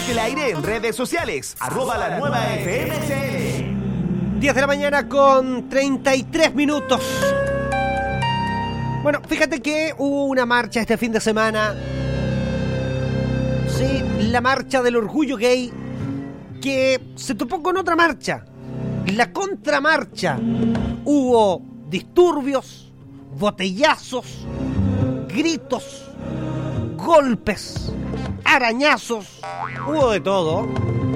Comparte el aire en redes sociales. @lanuevaFMCL. 10 de la mañana con 33 minutos. Bueno, fíjate que hubo una marcha este fin de semana. Sí, la marcha del orgullo gay, que se topó con otra marcha, la contramarcha. Hubo disturbios, botellazos, gritos, golpes, arañazos, hubo de todo.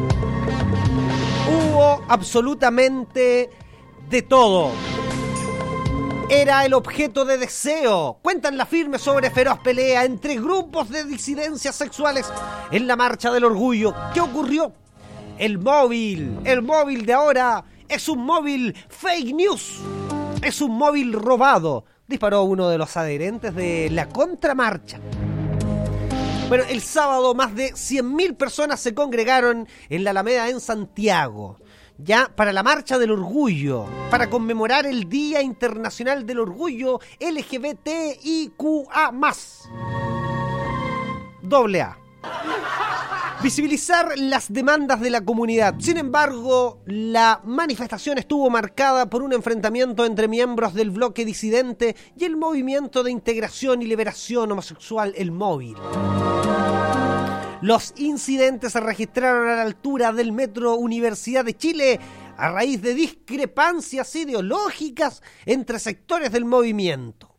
Hubo absolutamente de todo. Era el objeto de deseo. Cuentan la firme sobre feroz pelea entre grupos de disidencias sexuales en la marcha del orgullo. ¿Qué ocurrió? El móvil de ahora es un móvil fake news. Es un móvil robado, disparó uno de los adherentes de la contramarcha. Bueno, el sábado más de 100.000 personas se congregaron en la Alameda en Santiago, ya para la marcha del orgullo, para conmemorar el Día Internacional del Orgullo LGBTIQA+. AA. Visibilizar las demandas de la comunidad. Sin embargo, la manifestación estuvo marcada por un enfrentamiento entre miembros del bloque disidente y el Movimiento de Integración y Liberación Homosexual, el Móvil. Los incidentes se registraron a la altura del Metro Universidad de Chile a raíz de discrepancias ideológicas entre sectores del movimiento.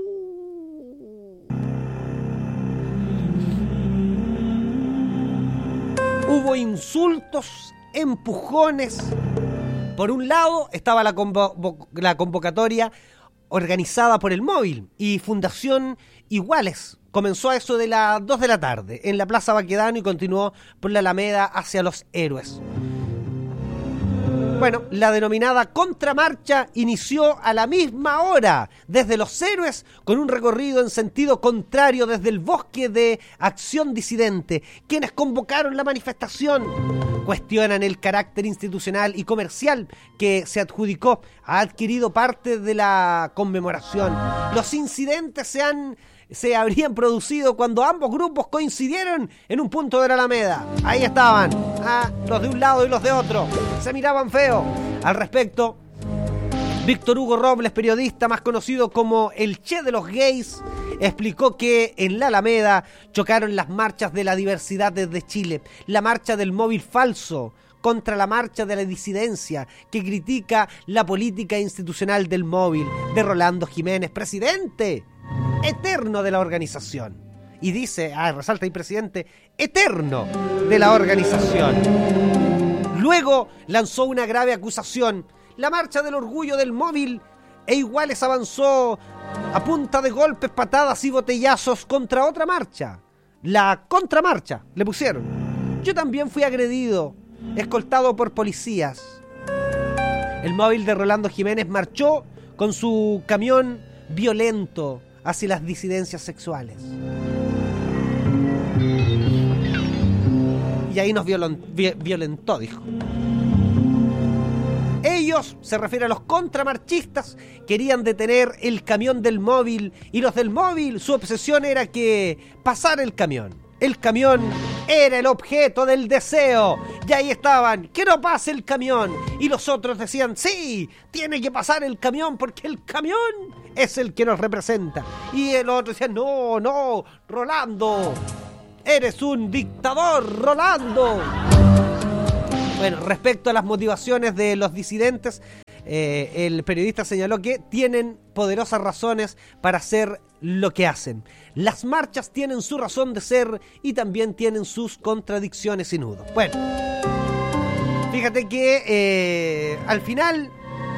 Hubo insultos, empujones. Por un lado estaba la convocatoria organizada por el Móvil y Fundación Iguales. Comenzó a eso de las 2 de la tarde en la Plaza Baquedano y continuó por la Alameda hacia Los Héroes. Bueno, la denominada contramarcha inició a la misma hora desde Los Héroes con un recorrido en sentido contrario desde el Bosque de Acción Disidente. Quienes convocaron la manifestación cuestionan el carácter institucional y comercial que se adjudicó, ha adquirido parte de la conmemoración. Los incidentes se habrían producido cuando ambos grupos coincidieron en un punto de la Alameda. Ahí estaban, los de un lado y los de otro. Se miraban feo. Al respecto, Víctor Hugo Robles, periodista más conocido como el Che de los gays, explicó que en la Alameda chocaron las marchas de la diversidad desde Chile, la marcha del móvil falso contra la marcha de la disidencia, que critica la política institucional del móvil, de Rolando Jiménez, presidente eterno de la organización. Y dice, resalta el presidente eterno de la organización. Luego lanzó una grave acusación. La marcha del orgullo del Móvil e Iguales avanzó a punta de golpes, patadas y botellazos contra otra marcha. La contramarcha, le pusieron. Yo también fui agredido, escoltado por policías. El Móvil de Rolando Jiménez marchó con su camión violento hacia las disidencias sexuales. Y ahí nos violentó, dijo. Ellos, se refiere a los contramarchistas, querían detener el camión del Móvil, y los del Móvil, su obsesión era que pasara el camión. El camión era el objeto del deseo. Y ahí estaban, que no pase el camión. Y los otros decían, sí, tiene que pasar el camión porque el camión es el que nos representa. Y el otro decía, no, Rolando, eres un dictador, Rolando. Bueno, respecto a las motivaciones de los disidentes, el periodista señaló que tienen poderosas razones para hacer lo que hacen. Las marchas tienen su razón de ser y también tienen sus contradicciones y nudos. Bueno, fíjate que al final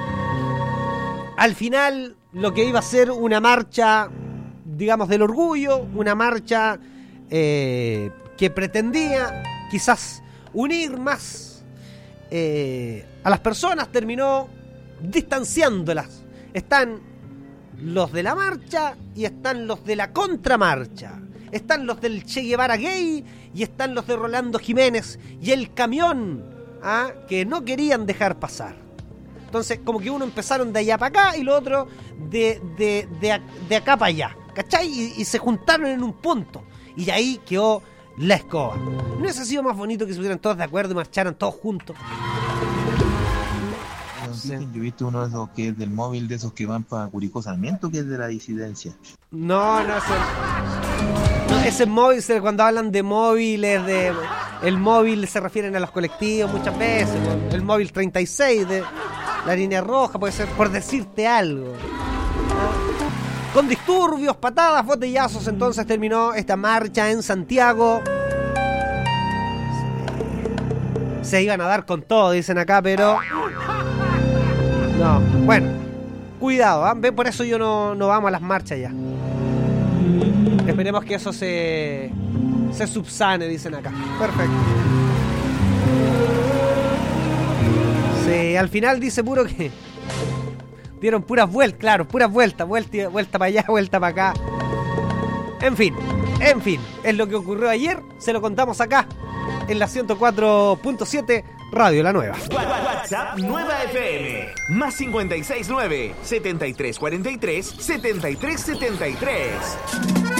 lo que iba a ser una marcha, digamos, del orgullo, una marcha que pretendía quizás unir más a las personas, terminó distanciándolas. Están los de la marcha y están los de la contramarcha. Están los del Che Guevara gay y están los de Rolando Jiménez y el camión que no querían dejar pasar. Entonces, como que uno empezaron de allá para acá y lo otro de acá para allá, ¿cachai? Y se juntaron en un punto. Y ahí quedó la escoba. ¿No hubiese sido más bonito que se pusieran todos de acuerdo y marcharan todos juntos? No sé. Yo he visto uno de esos que es del móvil, de esos que van para Curicó Sarmiento, que es de la disidencia. No, ese móvil, cuando hablan de móviles, el móvil se refieren a los colectivos muchas veces, el móvil 36 de la línea roja, puede ser, por decirte algo. Con disturbios, patadas, botellazos, entonces terminó esta marcha en Santiago. Se iban a dar con todo, dicen acá, pero... No, bueno, cuidado, ¿eh? Por eso yo no vamos a las marchas ya. Esperemos que eso se subsane, dicen acá. Perfecto. Sí, al final dice puro que dieron puras vueltas, claro, puras vueltas, vuelta para allá, vuelta para acá. En fin, es lo que ocurrió ayer, se lo contamos acá en la 104.7 Radio La Nueva. WhatsApp Nueva FM, más 569 7343 7373.